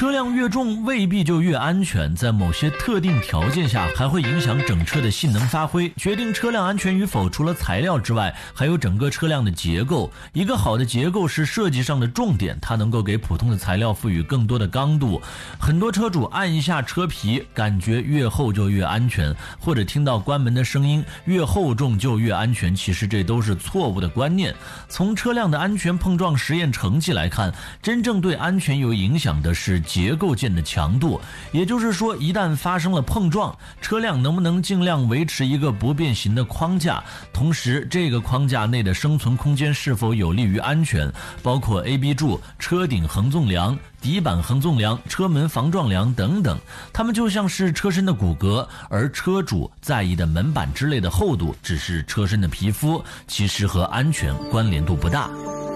车辆越重未必就越安全，在某些特定条件下还会影响整车的性能发挥。决定车辆安全与否，除了材料之外，还有整个车辆的结构。一个好的结构是设计上的重点，它能够给普通的材料赋予更多的刚度。很多车主按一下车皮，感觉越厚就越安全，或者听到关门的声音，越厚重就越安全，其实这都是错误的观念。从车辆的安全碰撞实验成绩来看，真正对安全有影响的是结构件的强度，也就是说，一旦发生了碰撞，车辆能不能尽量维持一个不变形的框架，同时这个框架内的生存空间是否有利于安全，包括 AB 柱、车顶横纵梁、底板横纵梁、车门防撞梁等等，它们就像是车身的骨骼，而车主在意的门板之类的厚度只是车身的皮肤，其实和安全关联度不大。